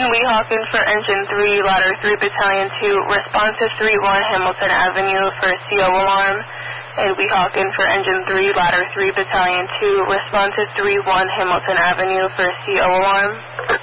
Weehawken for Engine 3, Ladder 3, Battalion 2, responsive 3-1 Hamilton Avenue for CO alarm. And Weehawken for Engine 3, Ladder 3, Battalion 2, responsive 3-1 Hamilton Avenue for CO alarm.